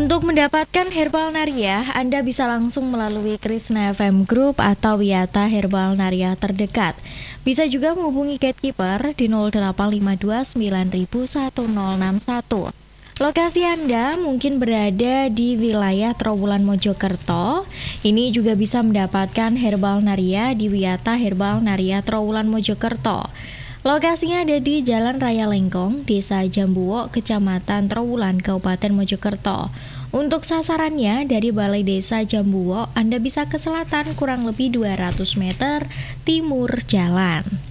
Untuk mendapatkan Herbal Naria, Anda bisa langsung melalui Krishna FM Group atau Wiyata Herbal Naria terdekat. Bisa juga menghubungi gatekeeper di 0852 9000 1061. Lokasi Anda mungkin berada di wilayah Trowulan Mojokerto. Ini juga bisa mendapatkan Herbal Naria di Wiyata Herbal Naria Trowulan Mojokerto. Lokasinya ada di Jalan Raya Lengkong, Desa Jambuwo, Kecamatan Trowulan, Kabupaten Mojokerto. Untuk sasarannya dari Balai Desa Jambuwo, Anda bisa ke selatan kurang lebih 200 meter timur jalan.